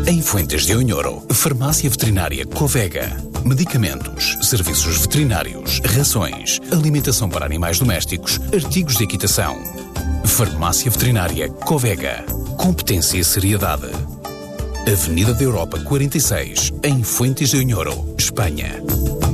Em Fuentes de Onhoro, Farmácia Veterinária Covega. Medicamentos, serviços veterinários, rações, alimentação para animais domésticos, artigos de equitação. Farmácia Veterinária Covega. Competência e seriedade. Avenida da Europa 46, em Fuentes de Onhoro, Espanha.